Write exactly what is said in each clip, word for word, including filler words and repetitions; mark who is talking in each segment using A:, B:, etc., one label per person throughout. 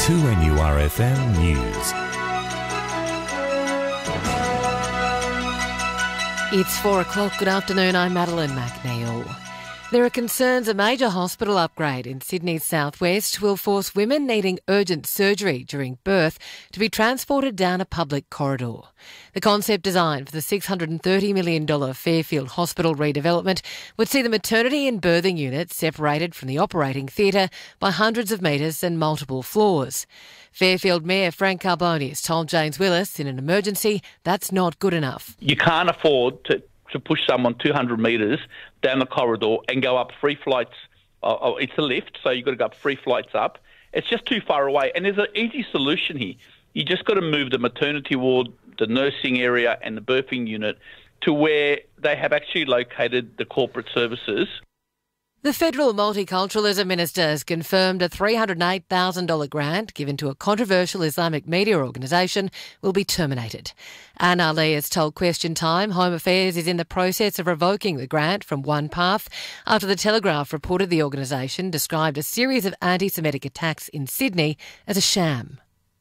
A: two N U R F M News.
B: It's four o'clock. Good afternoon. I'm Madeline McNeil. There are concerns a major hospital upgrade in Sydney's southwest will force women needing urgent surgery during birth to be transported down a public corridor. The concept design for the six hundred thirty million dollars Fairfield Hospital redevelopment would see the maternity and birthing units separated from the operating theatre by hundreds of metres and multiple floors. Fairfield Mayor Frank Carbone has told James Willis in an emergency that's not good enough.
C: You can't afford to to push someone two hundred metres down the corridor and go up three flights. Uh, oh, it's a lift, so you've got to go up three flights up. It's just too far away. And there's an easy solution here. You just got to move the maternity ward, the nursing area and the birthing unit to where they have actually located the corporate services.
B: The Federal Multiculturalism Minister has confirmed a three hundred eight thousand dollars grant given to a controversial Islamic media organisation will be terminated. Anne Ali has told Question Time Home Affairs is in the process of revoking the grant from OnePath after the Telegraph reported the organisation described a series of anti-Semitic attacks in Sydney as a sham.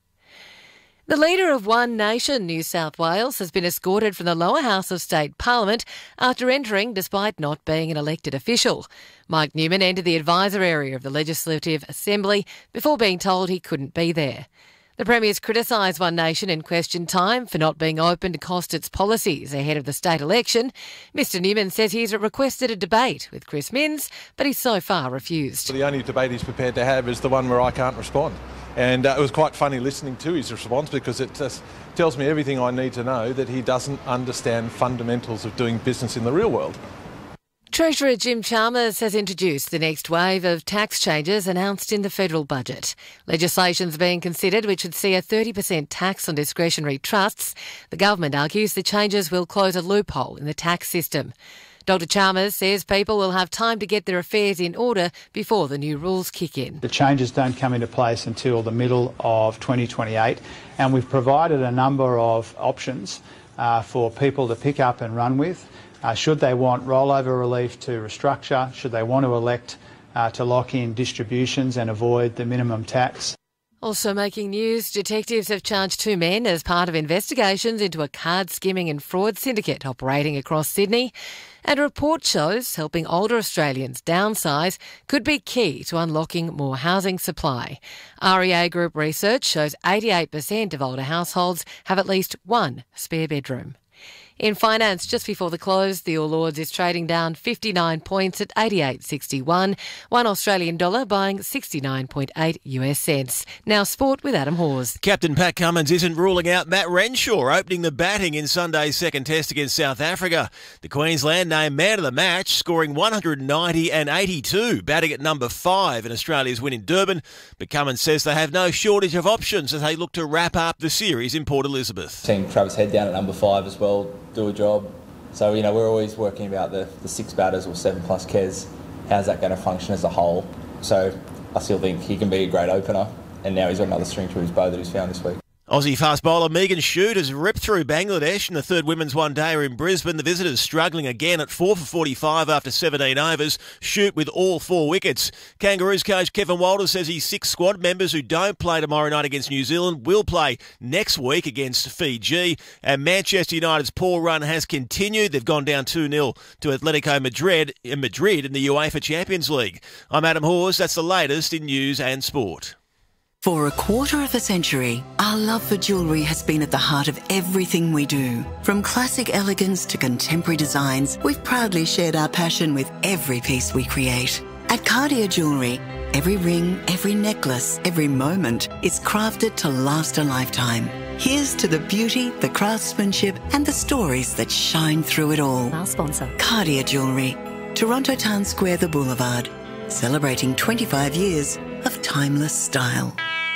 B: The leader of One Nation New South Wales has been escorted from the lower house of state parliament after entering despite not being an elected official. Mike Newman entered the advisor area of the Legislative Assembly before being told he couldn't be there. The Premier's criticised One Nation in Question Time for not being open to cost its policies ahead of the state election. Mister Newman says he's requested a debate with Chris Minns, but he's so far refused.
D: The only debate he's prepared to have is the one where I can't respond. And uh, it was quite funny listening to his response because it just tells me everything I need to know that he doesn't understand fundamentals of doing business in the real world.
B: Treasurer Jim Chalmers has introduced the next wave of tax changes announced in the federal budget. Legislation's being considered which would see a thirty percent tax on discretionary trusts. The government argues the changes will close a loophole in the tax system. Doctor Chalmers says people will have time to get their affairs in order before the new rules kick in.
E: The changes don't come into place until the middle of twenty twenty-eight, and we've provided a number of options uh, for people to pick up and run with. Uh, should they want rollover relief to restructure, should they want to elect uh, to lock in distributions and avoid the minimum tax.
B: Also making news, detectives have charged two men as part of investigations into a card skimming and fraud syndicate operating across Sydney. And a report shows helping older Australians downsize could be key to unlocking more housing supply. R E A Group research shows eighty-eight percent of older households have at least one spare bedroom. In finance, just before the close, the All Ords is trading down fifty-nine points at eighty-eight sixty-one. One Australian dollar buying sixty-nine point eight US cents. Now sport with Adam Hawes.
F: Captain Pat Cummins isn't ruling out Matt Renshaw opening the batting in Sunday's second test against South Africa. The Queensland named man of the match, scoring one hundred ninety and eighty-two, batting at number five in Australia's win in Durban. But Cummins says they have no shortage of options as they look to wrap up the series in Port Elizabeth.
G: Seeing Travis Head down at number five as well, do a job. So, you know, we're always working about the, the six batters or seven plus Kes. How's that going to function as a whole? So I still think he can be a great opener, and now he's got another string to his bow that he's found this week.
F: Aussie fast bowler Megan Shute has ripped through Bangladesh in the third women's one-dayer in Brisbane. The visitors struggling again at four for forty-five after seventeen overs. Shute with all four wickets. Kangaroos coach Kevin Walters says his six squad members who don't play tomorrow night against New Zealand will play next week against Fiji. And Manchester United's poor run has continued. They've gone down two nil to Atletico Madrid in Madrid in the UEFA Champions League. I'm Adam Hawes. That's the latest in news and sport.
H: For a quarter of a century, our love for jewellery has been at the heart of everything we do. From classic elegance to contemporary designs, we've proudly shared our passion with every piece we create. At Cartier Jewellery, every ring, every necklace, every moment is crafted to last a lifetime. Here's to the beauty, the craftsmanship and the stories that shine through it all.
I: Our sponsor.
H: Cartier Jewellery, Toronto Town Square, the Boulevard. Celebrating twenty-five years of timeless style.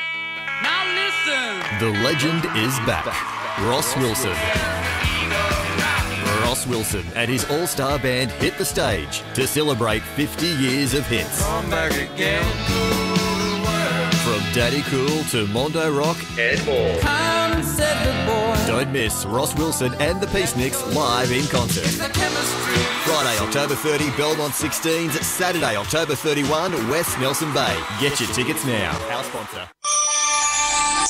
J: Now listen.
K: The legend is back. Ross Wilson. Ross Wilson and his all-star band hit the stage to celebrate fifty years of hits.
J: Come back again.
K: From Daddy Cool to Mondo Rock
J: and more. Come set the boy.
K: Don't miss Ross Wilson and the Peaceniks live in concert. Friday, October thirtieth, Belmont sixteens. Saturday, October thirty-first, West Nelson Bay. Get your tickets now. Our sponsor.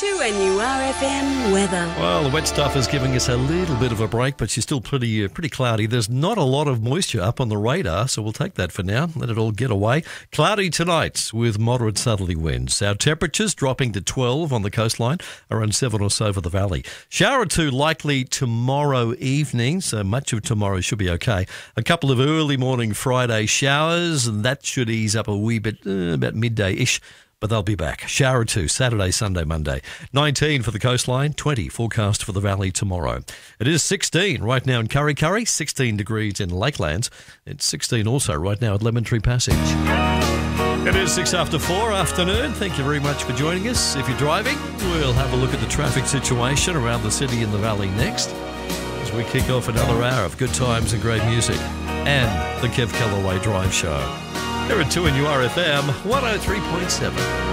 I: two N U R F M weather.
L: Well, the wet stuff is giving us a little bit of a break, but she's still pretty uh, pretty cloudy. There's not a lot of moisture up on the radar, so we'll take that for now. Let it all get away. Cloudy tonight with moderate southerly winds. Our temperatures dropping to twelve on the coastline, around seven or so for the valley. Shower or two likely tomorrow evening, so much of tomorrow should be okay. A couple of early morning Friday showers, and that should ease up a wee bit, uh, about midday-ish. But they'll be back. Shower or two, Saturday, Sunday, Monday. nineteen for the coastline, twenty forecast for the valley tomorrow. It is sixteen right now in Kurri Kurri, sixteen degrees in Lakelands. It's sixteen also right now at Lemon Tree Passage. It is six after four afternoon. Thank you very much for joining us. If you're driving, we'll have a look at the traffic situation around the city and the valley next, as we kick off another hour of good times and great music and the Kev Callaway Drive Show. Here at two N U R F M one oh three point seven.